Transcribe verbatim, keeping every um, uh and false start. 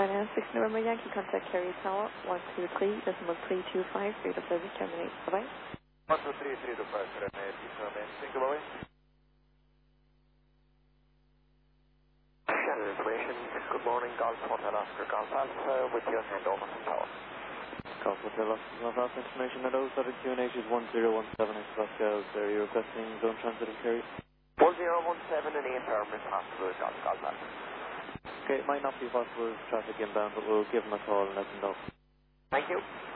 China six November Yankee, contact carrier tower one two three, decimal three two five, data service terminate. Bye-bye. one two three, three two five, terminate, terminate. Thank you, bye-bye. Channel information, good morning, Golf Hotel Oscar Golf Alpha with your handover from tower. Golf Hotel Oscar Golf Alpha information at oh seven Q N H is one zero one seven X Pascal. Are you requesting zone transit and carry? one zero one seven and eight term is possible with Golf Golf Alpha. Okay, it might not be possible with traffic inbound, but we'll give them a call and let them know. Thank you.